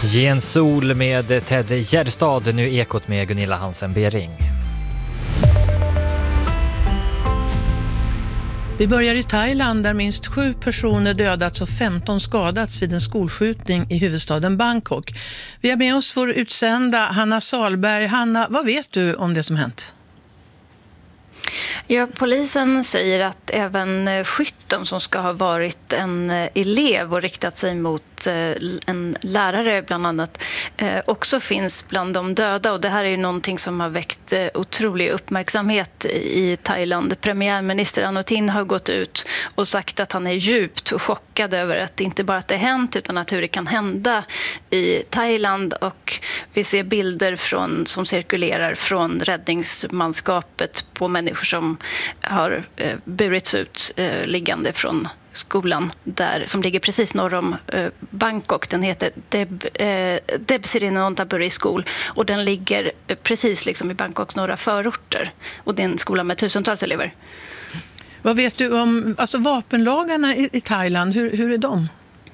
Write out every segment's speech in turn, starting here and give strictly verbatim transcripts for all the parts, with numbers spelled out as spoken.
Gen sol med Ted Gärdestad, nu Ekot med Gunilla Hansen-Bering. Vi börjar i Thailand där minst sju personer dödats och femton skadats vid en skolskjutning i huvudstaden Bangkok. Vi har med oss vår utsända Hanna Salberg. Hanna, vad vet du om det som hänt? Ja, polisen säger att även skytten som ska ha varit en elev och riktat sig mot en lärare bland annat också finns bland de döda. Och det här är ju någonting som har väckt otrolig uppmärksamhet i Thailand. Premiärminister Anutin har gått ut och sagt att han är djupt chockad över att inte bara att det hänt utan att hur det kan hända i Thailand. Och vi ser bilder från, som cirkulerar från räddningsmanskapet på människor som har burits ut liggande från skolan där, som ligger precis norr om eh, Bangkok. Den heter Deb, eh, Debsirinontaburi School och den ligger precis liksom i Bangkoks norra förorter. Och det är en skola med tusentals elever. Vad vet du om alltså vapenlagarna i, i Thailand? Hur, hur är de?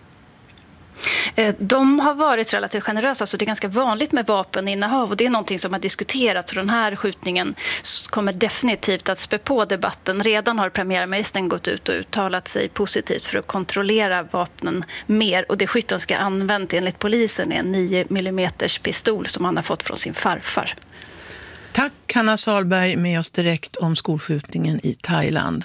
De har varit relativt generösa, så det är ganska vanligt med vapeninnehav och det är någonting som har diskuterats. Den här skjutningen kommer definitivt att spä på debatten. Redan har premiärministern gått ut och uttalat sig positivt för att kontrollera vapnen mer och det skytten ska använt enligt polisen är en nio millimeters pistol som han har fått från sin farfar. Tack Hanna Salberg med oss direkt om skolskjutningen i Thailand.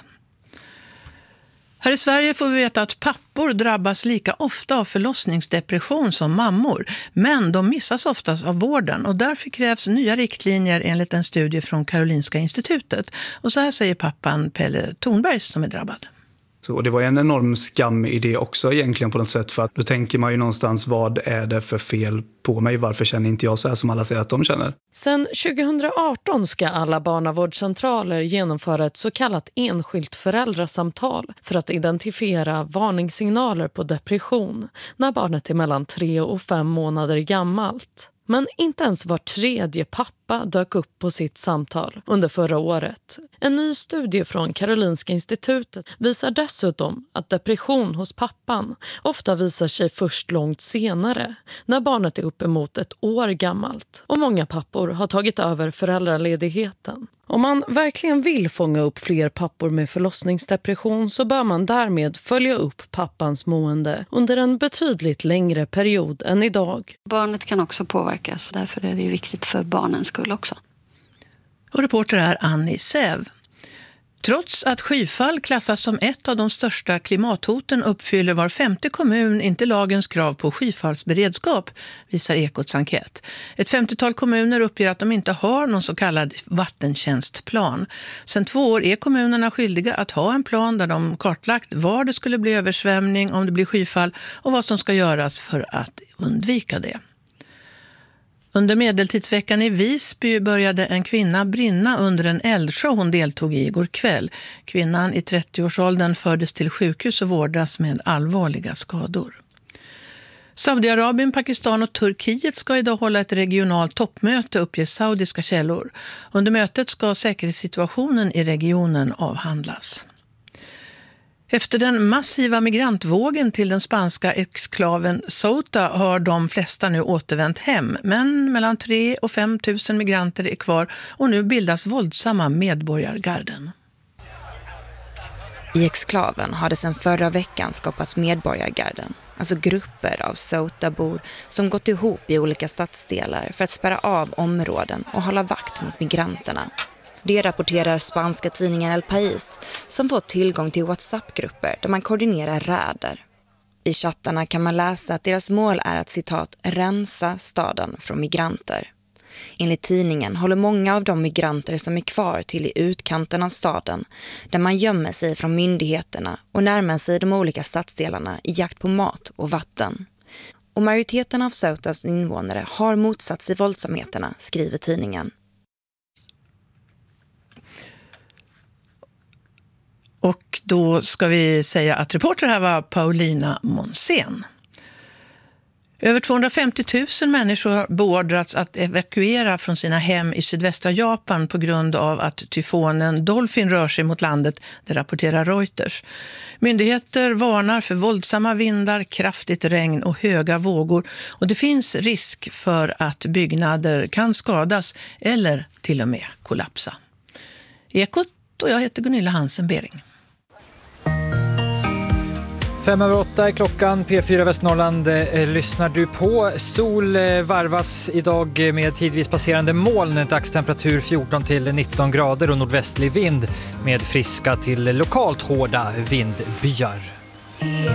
Här i Sverige får vi veta att pappor drabbas lika ofta av förlossningsdepression som mammor, men de missas oftast av vården och därför krävs nya riktlinjer enligt en studie från Karolinska institutet. Och så här säger pappan Pelle Thornberg som är drabbad. Så det var en enorm skam i det också egentligen på något sätt, för att då tänker man ju någonstans, vad är det för fel på mig? Varför känner inte jag så här som alla säger att de känner? Sen tjugohundraarton ska alla barnavårdscentraler genomföra ett så kallat enskilt föräldrasamtal för att identifiera varningssignaler på depression när barnet är mellan tre och fem månader gammalt. Men inte ens var tredje pappa dök upp på sitt samtal under förra året. En ny studie från Karolinska institutet visar dessutom att depression hos pappan ofta visar sig först långt senare, när barnet är uppemot ett år gammalt. Och många pappor har tagit över föräldraledigheten. Om man verkligen vill fånga upp fler pappor med förlossningsdepression så bör man därmed följa upp pappans mående under en betydligt längre period än idag. Barnet kan också påverkas, därför är det viktigt för barnens skull också. Och reporter är Annie Säv. Trots att skyfall klassas som ett av de största klimathoten uppfyller var femte kommun inte lagens krav på skyfallsberedskap, visar Ekots enkät. Ett femtiotal kommuner uppger att de inte har någon så kallad vattentjänstplan. Sedan två år är kommunerna skyldiga att ha en plan där de kartlagt var det skulle bli översvämning om det blir skyfall och vad som ska göras för att undvika det. Under medeltidsveckan i Visby började en kvinna brinna under en eldshow hon deltog i igår kväll. Kvinnan i trettioårsåldern fördes till sjukhus och vårdas med allvarliga skador. Saudiarabien, Pakistan och Turkiet ska idag hålla ett regionalt toppmöte, uppger saudiska källor. Under mötet ska säkerhetssituationen i regionen avhandlas. Efter den massiva migrantvågen till den spanska exklaven Ceuta har de flesta nu återvänt hem. Men mellan tre och fem tusen migranter är kvar och nu bildas våldsamma medborgargarden. I exklaven har det sedan förra veckan skapats medborgargarden, alltså grupper av Ceutabor som gått ihop i olika stadsdelar för att spärra av områden och hålla vakt mot migranterna. Det rapporterar spanska tidningen El País som fått tillgång till WhatsApp-grupper där man koordinerar räder. I chattarna kan man läsa att deras mål är att citat rensa staden från migranter. Enligt tidningen håller många av de migranter som är kvar till i utkanten av staden där man gömmer sig från myndigheterna och närmar sig de olika stadsdelarna i jakt på mat och vatten. Och majoriteten av Ceutas invånare har motsatt sig våldsamheterna, skriver tidningen. Och då ska vi säga att reporter här var Paulina Monsen. Över tvåhundrafemtio tusen människor har beordrats att evakuera från sina hem i sydvästra Japan på grund av att tyfonen Dolphin rör sig mot landet, det rapporterar Reuters. Myndigheter varnar för våldsamma vindar, kraftigt regn och höga vågor, och det finns risk för att byggnader kan skadas eller till och med kollapsa. Ekot, och jag heter Gunilla Hansen-Bering. Fem över åtta är klockan. P fyra Västnorrland eh, lyssnar du på. Sol eh, varvas idag med tidvis passerande moln. Dagstemperatur fjorton till nitton grader och nordvästlig vind med friska till lokalt hårda vindbyar.